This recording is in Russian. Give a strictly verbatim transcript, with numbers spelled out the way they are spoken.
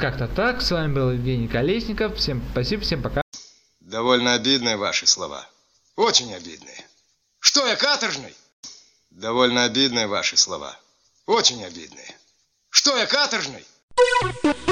как-то так. С вами был Евгений Колесников. Всем спасибо, всем пока. Довольно обидные ваши слова. Очень обидные. Что я, каторжный? Довольно обидные ваши слова. Очень обидные. Что я, каторжный?